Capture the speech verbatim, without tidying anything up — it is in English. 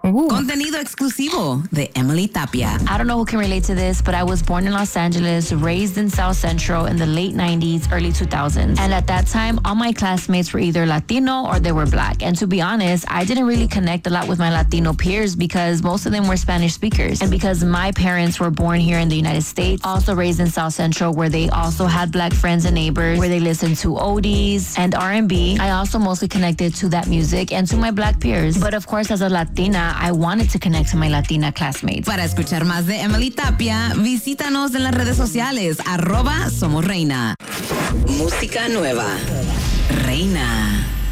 Ooh. Contenido exclusivo de Emily Tapia. I don't know who can relate to this, but I was born in Los Angeles, raised in South Central in the late nineties, early two thousands. And at that time, all my classmates were either Latino or they were Black. And to be honest, I didn't really connect a lot with my Latino peers because most of them were Spanish speakers. And because my parents were born here in the United States, also raised in South Central, where they also had Black friends and neighbors, where they listened to oldies and R and B, I also mostly connected to that music and to my Black peers. But of course, as a Latina, I wanted to connect to my Latina classmates. Para escuchar más de Emily Tapia, visítanos en las redes sociales, arroba Somos Reina. Música nueva. Reina.